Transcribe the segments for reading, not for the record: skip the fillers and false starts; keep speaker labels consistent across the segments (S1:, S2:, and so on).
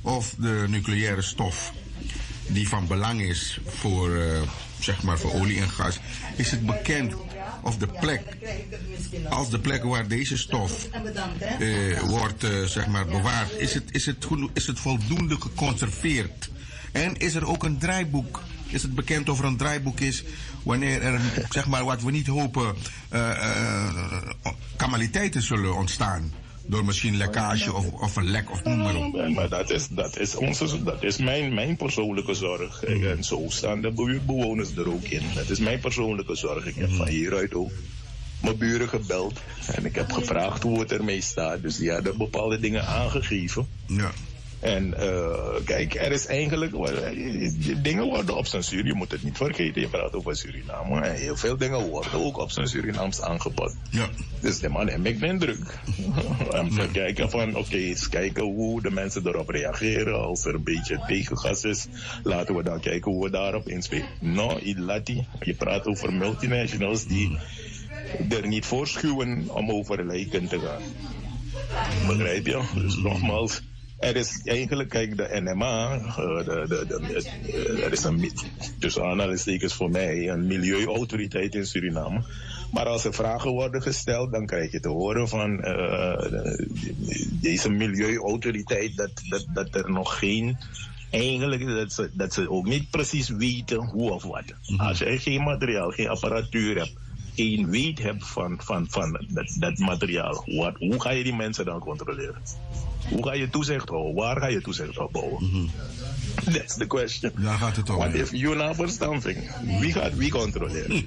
S1: of de nucleaire stof die van belang is voor, zeg maar voor olie en gas, is het bekend of de plek, als de plek waar deze stof wordt zeg maar bewaard, is het voldoende geconserveerd? En is er ook een draaiboek? Is het bekend of er een draaiboek is wanneer er, zeg maar, wat we niet hopen, kalamiteiten zullen ontstaan? Door misschien lekkage of een lek of noem maar op.
S2: Maar dat is mijn persoonlijke zorg. En zo staan de buurtbewoners er ook in. Dat is mijn persoonlijke zorg. Ik heb van hieruit ook mijn buren gebeld. En ik heb gevraagd hoe het ermee staat. Dus die hadden bepaalde dingen aangegeven.
S1: Ja.
S2: En kijk, er is eigenlijk, dingen worden op zijn Suriname, je moet het niet vergeten, je praat over Suriname. En heel veel dingen worden ook op zijn Surinaams aangepakt.
S1: Ja.
S2: Dus de man heeft me geen druk. En te kijken van, oké, eens kijken hoe de mensen erop reageren. Als er een beetje tegengas is, laten we dan kijken hoe we daarop inspelen. No, ilati, je praat over multinationals die er niet voor schuwen om over lijken te gaan. Begrijp je? Dus nogmaals. Er is eigenlijk, kijk, de NMA, er is een, tussen aanhalingstekens voor mij, een milieuautoriteit in Suriname. Maar als er vragen worden gesteld, dan krijg je te horen van deze milieuautoriteit dat er nog geen, eigenlijk dat ze ook niet precies weten hoe of wat. Als je geen materiaal, geen apparatuur hebt, geen weet hebt van dat materiaal, hoe ga je die mensen dan controleren? Hoe ga je toezicht houden? Waar ga je toezicht op houden? That's the question.
S1: Daar gaat het om.
S2: What if you now for something? Wie gaat wie controleren?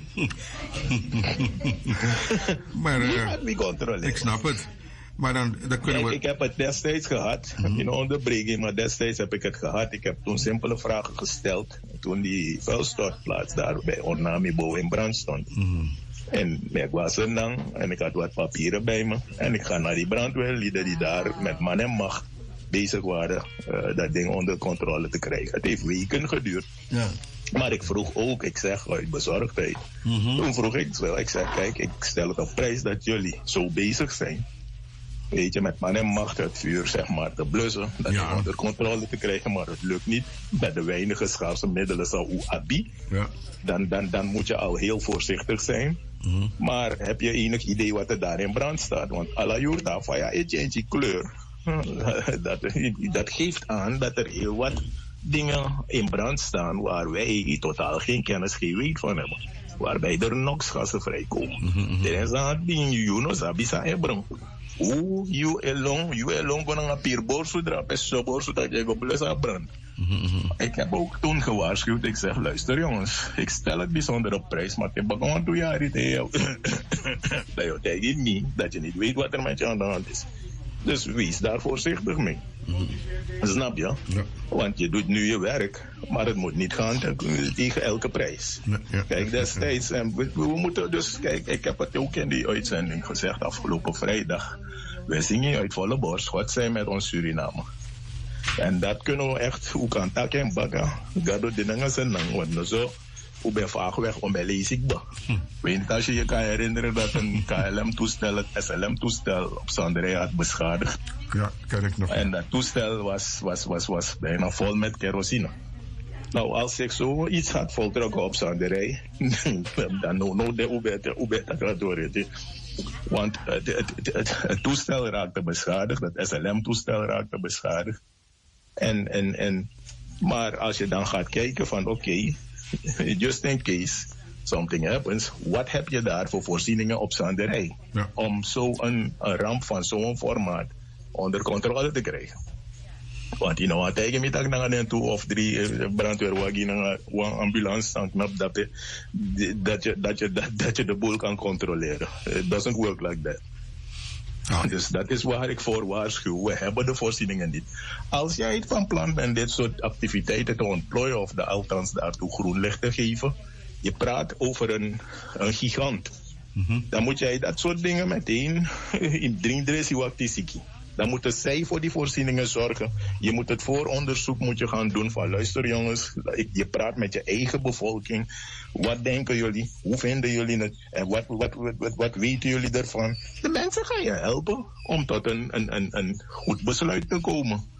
S1: Maar,
S2: wie gaat wie controleren?
S1: Ik snap het. Maar dan kunnen we...
S2: Ik heb het destijds gehad, in onderbreking, maar destijds heb ik het gehad. Ik heb toen simpele vragen gesteld. Toen die vuilstortplaats daar bij Ornamibo in brand stond. En ik was er dan en ik had wat papieren bij me. En ik ga naar die brandweerlieden die daar met man en macht bezig waren dat ding onder controle te krijgen. Het heeft weken geduurd. Ja. Maar ik vroeg ook, ik zeg uit bezorgdheid. Toen vroeg ik zeg, kijk, ik stel het op prijs dat jullie zo bezig zijn. Weet je, met man en macht het vuur zeg maar te blussen. Dat ding onder controle te krijgen, maar het lukt niet. Met de weinige schaarse middelen zou abi. Ja. Dan moet je al heel voorzichtig zijn. Maar heb je enig idee wat er daar in brand staat? Want alla jurta van ja, je kleur. Dat geeft aan dat er heel wat dingen in brand staan waar wij totaal geen kennis, geen weet van hebben. Waarbij er NOx-gassen vrijkomen. Er is een ding, Yunus, Abisa Ebron. Hoe you alone van een pierborsu drapes soborsu dat je op blus brand. Ik heb ook toen gewaarschuwd. Ik zeg, luister jongens, ik stel het bijzonder op prijs, maar ik ben gewoon 2 jaar dat je tegen niet, dat je niet weet wat er met je aan de hand is. Dus wees daar voorzichtig mee. Snap je? Ja. Want je doet nu je werk, maar het moet niet gaan tegen elke prijs. Ja. Kijk, destijds, en we moeten dus, kijk, ik heb het ook in die uitzending gezegd afgelopen vrijdag. We zingen uit volle borst, God zij met ons Suriname. En dat kunnen we echt, hoe kan tak en bakken, gado dingen zijn lang, want zo, hoe ben vaak weg om bij leesik ba. Weet je, als je je kan herinneren dat een KLM-toestel, het SLM-toestel op Zanderij had beschadigd.
S1: Ja, ken ik nog.
S2: En dat toestel was bijna vol met kerosine. Nou, als ik zo iets had voltrokken op Zanderij, dan hoe beter gaat door. Want het toestel raakte beschadigd, het SLM-toestel raakte beschadigd. Maar als je dan gaat kijken van oké, just in case something happens, wat heb je daar voor voorzieningen op Zanderij? Ja. Om zo'n ramp van zo'n formaat onder controle te krijgen. Want je nou tegen me tak naar 2 of 3 brandweerwagen naar een ambulance staan knap dat je de boel kan controleren. It doesn't work like that. Dus dat is waar ik voor waarschuw. We hebben de voorzieningen niet. Als jij van plan bent dit soort activiteiten te ontplooien of althans daartoe groen licht te geven, je praat over een gigant. Dan moet jij dat soort dingen meteen in dringdressie. Dan moeten zij voor die voorzieningen zorgen. Je moet het vooronderzoek gaan doen van luister jongens, je praat met je eigen bevolking. Wat denken jullie? Hoe vinden jullie het? En wat weten jullie ervan? De mensen gaan je helpen om tot een goed besluit te komen.